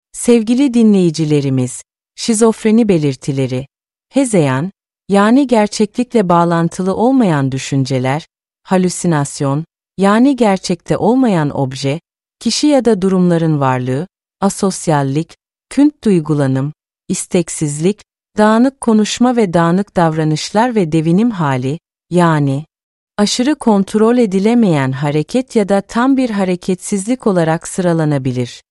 Sevgili dinleyicilerimiz, şizofreni belirtileri, hezeyan, yani gerçeklikle bağlantılı olmayan düşünceler, halüsinasyon, yani gerçekte olmayan obje, kişi ya da durumların varlığı, asosyallik, künt duygulanım, isteksizlik, dağınık konuşma ve dağınık davranışlar ve devinim hali, yani aşırı kontrol edilemeyen hareket ya da tam bir hareketsizlik olarak sıralanabilir.